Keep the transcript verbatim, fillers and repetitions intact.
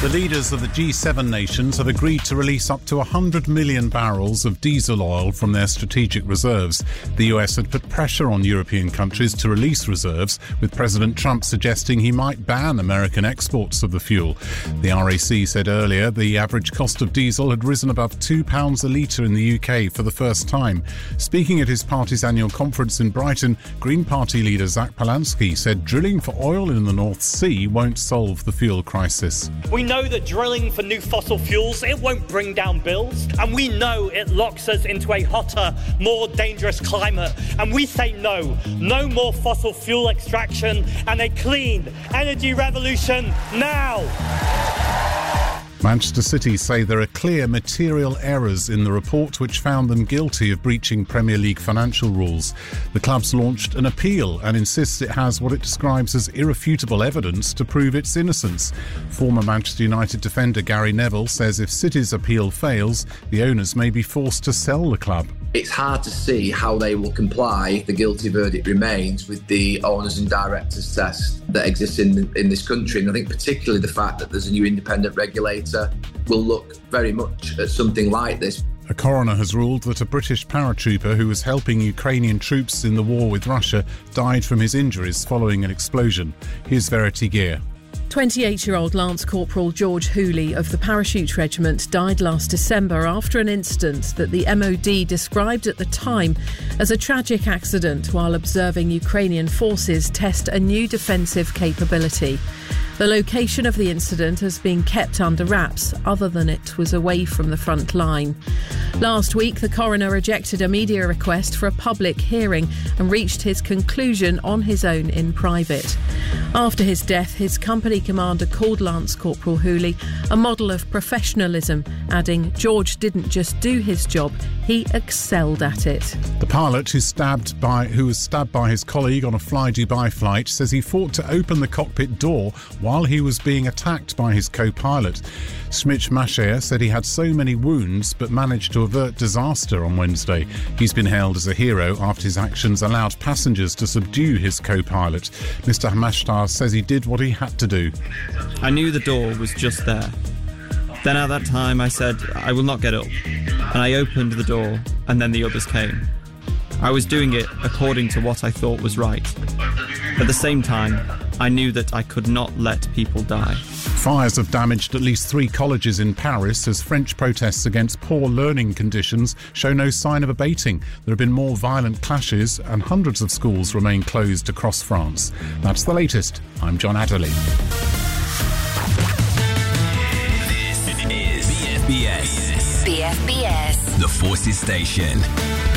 The leaders of the G seven nations have agreed to release up to one hundred million barrels of diesel oil from their strategic reserves. The U S had put pressure on European countries to release reserves, with President Trump suggesting he might ban American exports of the fuel. The R A C said earlier the average cost of diesel had risen above two pounds a litre in the U K for the first time. Speaking at his party's annual conference in Brighton, Green Party leader Zach Polansky said drilling for oil in the North Sea won't solve the fuel crisis. We know that drilling for new fossil fuels, it won't bring down bills, and we know it locks us into a hotter, more dangerous climate, and we say no. No more fossil fuel extraction and a clean energy revolution now. Manchester City say there are clear material errors in the report which found them guilty of breaching Premier League financial rules. The club's launched an appeal and insists it has what it describes as irrefutable evidence to prove its innocence. Former Manchester United defender Gary Neville says if City's appeal fails, the owners may be forced to sell the club. It's hard to see how they will comply if the guilty verdict remains with the owners and directors test that exists in, in this country. And I think particularly the fact that there's a new independent regulator will look very much at something like this. A coroner has ruled that a British paratrooper who was helping Ukrainian troops in the war with Russia died from his injuries following an explosion. Here's Verity Gear. twenty-eight-year-old Lance Corporal George Hooley of the Parachute Regiment died last December after an incident that the M O D described at the time as a tragic accident while observing Ukrainian forces test a new defensive capability. The location of the incident has been kept under wraps, other than it was away from the front line. Last week, the coroner rejected a media request for a public hearing and reached his conclusion on his own in private. After his death, his company commander called Lance Corporal Hooley a model of professionalism, adding, "George didn't just do his job, he excelled at it." The pilot who stabbed by who was stabbed by his colleague on a Fly Dubai flight says he fought to open the cockpit door while he was being attacked by his co-pilot. Schmitz Mascher said he had so many wounds but managed to avert disaster on Wednesday. He's been hailed as a hero after his actions allowed passengers to subdue his co-pilot. Mister Hamashtar says he did what he had to do. I knew the door was just there. Then at that time I said, I will not get up. And I opened the door, and then the others came. I was doing it according to what I thought was right. At the same time, I knew that I could not let people die. Fires have damaged at least three colleges in Paris as French protests against poor learning conditions show no sign of abating. There have been more violent clashes and hundreds of schools remain closed across France. That's the latest. I'm John Adderley. This is B F B S. B F B S. The Forces Station.